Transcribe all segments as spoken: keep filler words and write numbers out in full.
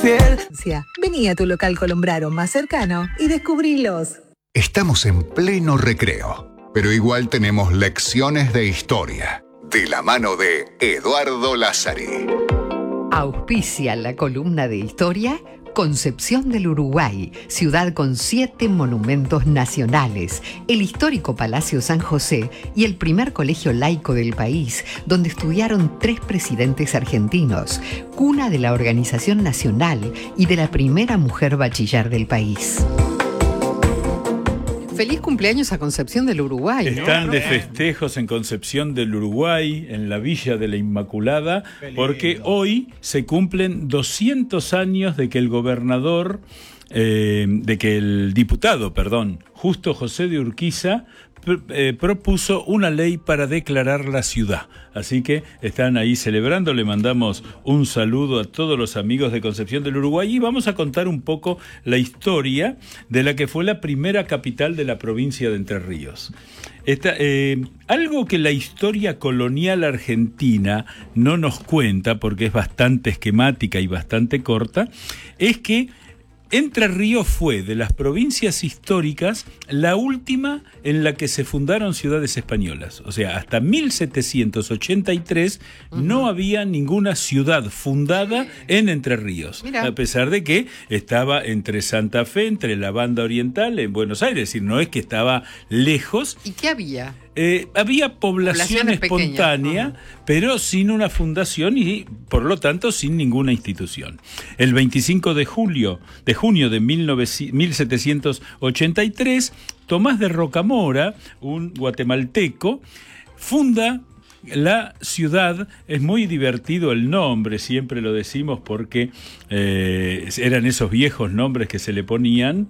fiel. Vení a tu local Colombraro más cercano y descubrilos. Estamos en pleno recreo, pero igual tenemos lecciones de historia. De la mano de Eduardo Lázari. Auspicia la columna de historia Concepción del Uruguay, ciudad con siete monumentos nacionales, el histórico Palacio San José y el primer colegio laico del país, donde estudiaron tres presidentes argentinos, cuna de la Organización Nacional y de la primera mujer bachiller del país. Feliz cumpleaños a Concepción del Uruguay, ¿no? Están de festejos en Concepción del Uruguay, en la Villa de la Inmaculada, porque hoy se cumplen doscientos años de que el gobernador, eh, de que el diputado, perdón, Justo José de Urquiza, Eh, propuso una ley para declarar la ciudad. Así que están ahí celebrando. Le mandamos un saludo a todos los amigos de Concepción del Uruguay y vamos a contar un poco la historia de la que fue la primera capital de la provincia de Entre Ríos. Esta, eh, algo que la historia colonial argentina no nos cuenta, porque es bastante esquemática y bastante corta, es que Entre Ríos fue, de las provincias históricas, la última en la que se fundaron ciudades españolas. O sea, hasta mil setecientos ochenta y tres uh-huh. no había ninguna ciudad fundada en Entre Ríos. Mirá. A pesar de que estaba entre Santa Fe, entre la banda oriental, en Buenos Aires. Es decir, no es que estaba lejos. ¿Y qué había? Eh, había población espontánea, uh-huh. pero sin una fundación y, por lo tanto, sin ninguna institución. El veinticinco de julio, de junio de mil setecientos ochenta y tres, Tomás de Rocamora, un guatemalteco, funda la ciudad. Es muy divertido el nombre, siempre lo decimos porque eh, eran esos viejos nombres que se le ponían.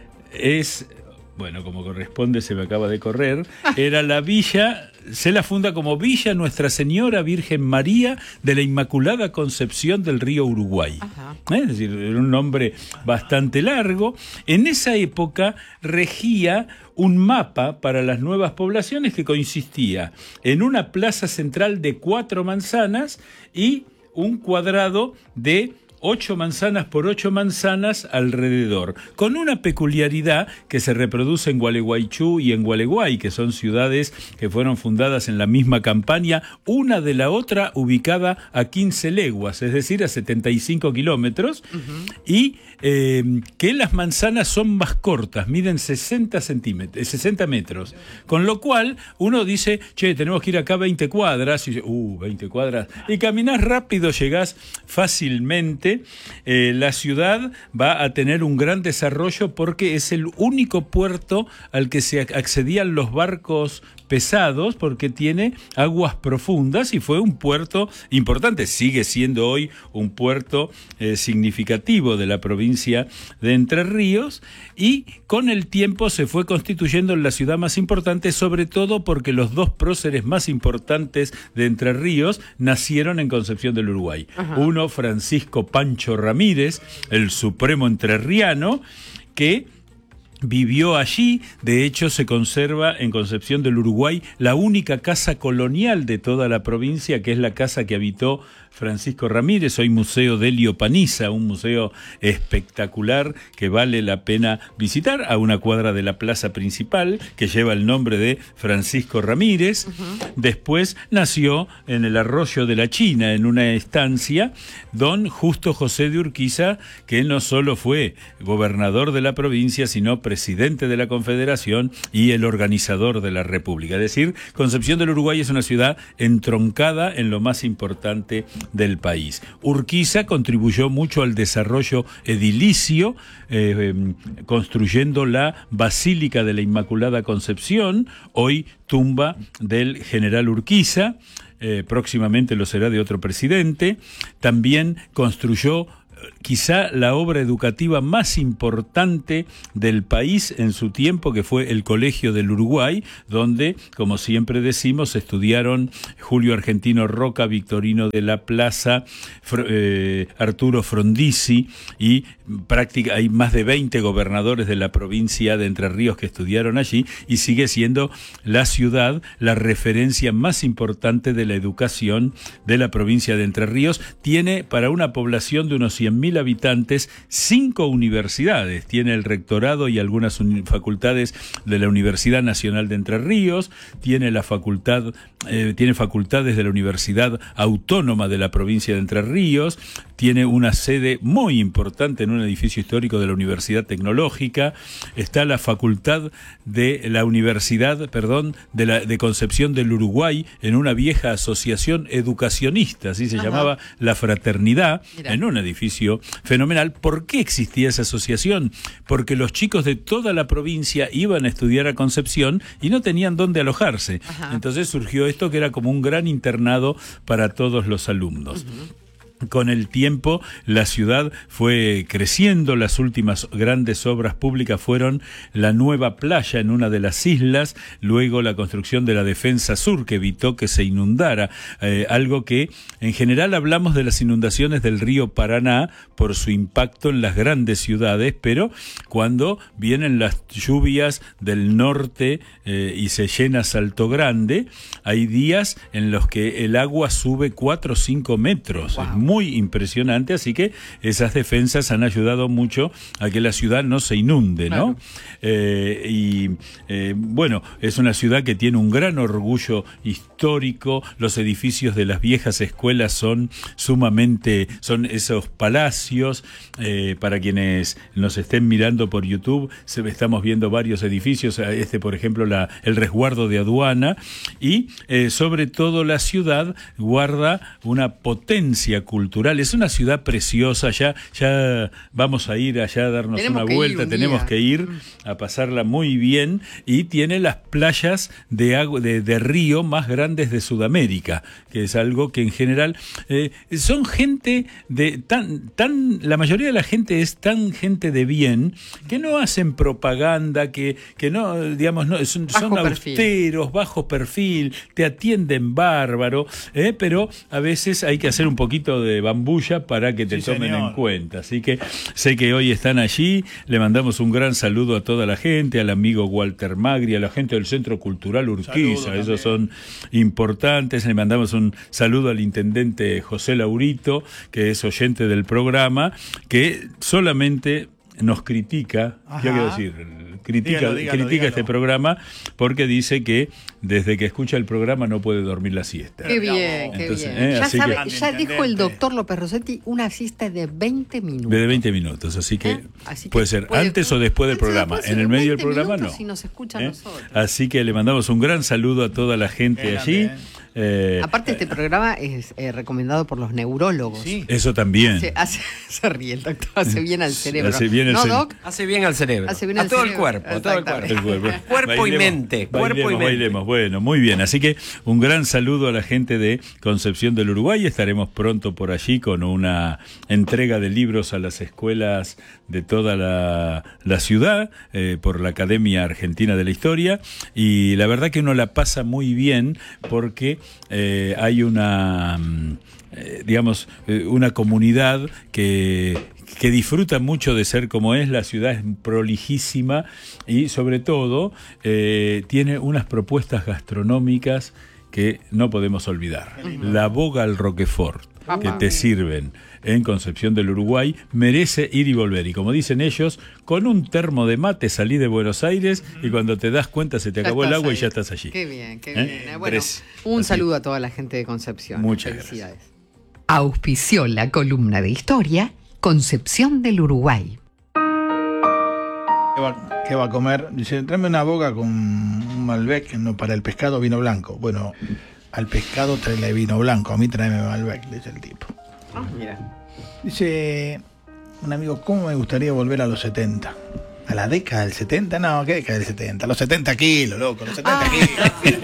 Es... Bueno, como corresponde, se me acaba de correr. Era la villa, se la funda como Villa Nuestra Señora Virgen María de la Inmaculada Concepción del Río Uruguay. ¿Eh? Es decir, era un nombre bastante largo. En esa época regía un mapa para las nuevas poblaciones que consistía en una plaza central de cuatro manzanas y un cuadrado de ocho manzanas por ocho manzanas alrededor, con una peculiaridad que se reproduce en Gualeguaychú y en Gualeguay, que son ciudades que fueron fundadas en la misma campaña, una de la otra ubicada a quince leguas, es decir, a setenta y cinco kilómetros, uh-huh. y eh, que las manzanas son más cortas, miden sesenta centímetros, sesenta metros, con lo cual uno dice, che, tenemos que ir acá veinte cuadras, y dice, uh, veinte cuadras, y caminás rápido, llegás fácilmente. Eh, la ciudad va a tener un gran desarrollo porque es el único puerto al que se accedían los barcos pesados, porque tiene aguas profundas y fue un puerto importante. Sigue siendo hoy un puerto eh, significativo de la provincia de Entre Ríos, y con el tiempo se fue constituyendo en la ciudad más importante, sobre todo porque los dos próceres más importantes de Entre Ríos nacieron en Concepción del Uruguay. Ajá. Uno, Francisco Pancho Ramírez, el supremo entrerriano, que vivió allí. De hecho, se conserva en Concepción del Uruguay la única casa colonial de toda la provincia, que es la casa que habitó Francisco Ramírez, hoy Museo Delio Paniza, un museo espectacular que vale la pena visitar, a una cuadra de la plaza principal, que lleva el nombre de Francisco Ramírez. Uh-huh. Después nació en el Arroyo de la China, en una estancia, don Justo José de Urquiza, que no solo fue gobernador de la provincia, sino presidente de la Confederación y el organizador de la República. Es decir, Concepción del Uruguay es una ciudad entroncada en lo más importante del país. Urquiza contribuyó mucho al desarrollo edilicio, eh, eh, construyendo la Basílica de la Inmaculada Concepción, hoy tumba del general Urquiza, eh, próximamente lo será de otro presidente. También construyó quizá la obra educativa más importante del país en su tiempo, que fue el Colegio del Uruguay, donde, como siempre decimos, estudiaron Julio Argentino Roca, Victorino de la Plaza, eh, Arturo Frondizi, y práctica, hay más de veinte gobernadores de la provincia de Entre Ríos que estudiaron allí, y sigue siendo la ciudad la referencia más importante de la educación de la provincia de Entre Ríos. Tiene, para una población de unos cien mil mil habitantes, cinco universidades. Tiene el rectorado y algunas facultades de la Universidad Nacional de Entre Ríos, tiene la facultad, eh, tiene facultades de la Universidad Autónoma de la provincia de Entre Ríos, tiene una sede muy importante en un edificio histórico de la Universidad Tecnológica, está la facultad de la Universidad, perdón, de, la, de Concepción del Uruguay, en una vieja asociación educacionista, así se Ajá. llamaba La Fraternidad, Mira. en un edificio fenomenal. ¿Por qué existía esa asociación? Porque los chicos de toda la provincia iban a estudiar a Concepción y no tenían dónde alojarse. Ajá. Entonces surgió esto que era como un gran internado para todos los alumnos. Uh-huh. Con el tiempo la ciudad fue creciendo, las últimas grandes obras públicas fueron la nueva playa en una de las islas, luego la construcción de la defensa sur que evitó que se inundara, eh, algo que en general hablamos de las inundaciones del río Paraná por su impacto en las grandes ciudades, pero cuando vienen las lluvias del norte eh, y se llena Salto Grande, hay días en los que el agua sube cuatro o cinco metros. Wow. Muy impresionante, así que esas defensas han ayudado mucho a que la ciudad no se inunde, ¿no? Claro. Eh, y eh, bueno, es una ciudad que tiene un gran orgullo histórico, los edificios de las viejas escuelas son sumamente, son esos palacios, eh, para quienes nos estén mirando por YouTube, se, estamos viendo varios edificios, este por ejemplo la, el resguardo de aduana, y eh, sobre todo la ciudad guarda una potencia cultural. Es una ciudad preciosa, ya, ya vamos a ir allá a darnos tenemos una vuelta, un tenemos día. que ir a pasarla muy bien, y tiene las playas de, agua, de, de río más grandes de Sudamérica, que es algo que en general eh, son gente de tan, tan, la mayoría de la gente es tan gente de bien que no hacen propaganda, que, que no, digamos, no, son, son austeros, bajo perfil, te atienden bárbaro, eh, pero a veces hay que hacer un poquito de bambulla para que te sí, tomen señor. en cuenta. Así que sé que hoy están allí, le mandamos un gran saludo a toda la gente, al amigo Walter Magri, a la gente del Centro Cultural Urquiza, esos son importantes. Le mandamos un saludo al intendente José Laurito, que es oyente del programa, que solamente nos critica, Ajá. ¿qué quiero decir? Critica, dígalo, dígalo, critica dígalo. este programa porque dice que desde que escucha el programa no puede dormir la siesta. Qué bien, Entonces, qué bien. Eh, ya, sabe, que, ya dijo el doctor López Rossetti, una siesta de veinte minutos. De veinte minutos, así que, ¿Eh? así que puede ser puede, antes o después del programa. En el medio del programa no. Si nos escuchan ¿Eh? nosotros. Así que le mandamos un gran saludo a toda la gente bien, allí. Bien. Eh, Aparte este programa es eh, recomendado por los neurólogos. Sí. Eso también. Hace, hace, se ríe el doctor, hace bien al cerebro. Hace bien, ¿No, cere- Doc? Hace bien al cerebro. Hace bien a al todo cerebro. el cuerpo. A todo el cuerpo. El cuerpo, cuerpo bailemos, y mente. Cuerpo bailemos, y mente. Bailemos. Bueno, muy bien. Así que un gran saludo a la gente de Concepción del Uruguay. Estaremos pronto por allí con una entrega de libros a las escuelas de toda la, la ciudad, eh, por la Academia Argentina de la Historia. Y la verdad que uno la pasa muy bien porque eh, hay una, eh, digamos, eh, una comunidad que, que disfruta mucho de ser como es. La ciudad es prolijísima y sobre todo eh, tiene unas propuestas gastronómicas que no podemos olvidar. La boga al Roquefort, que te sirven en Concepción del Uruguay, merece ir y volver. Y como dicen ellos, con un termo de mate salí de Buenos Aires y cuando te das cuenta se te acabó el agua ahí. Y ya estás allí. Qué bien, qué ¿Eh? bien. Bueno, un Así. saludo a toda la gente de Concepción. Muchas Felicidades. Gracias. Auspició la columna de historia Concepción del Uruguay. ¿Qué va, qué va a comer? Dice, tráeme una boga con un Malbec, no, para el pescado vino blanco. Bueno, al pescado tráele vino blanco, a mí tráeme Malbec, dice el tipo. Ah, mira. Dice un amigo, ¿cómo me gustaría volver a los setenta? ¿A la década del setenta? No, ¿qué década del setenta? Los setenta kilos, loco, los setenta ah. kilos.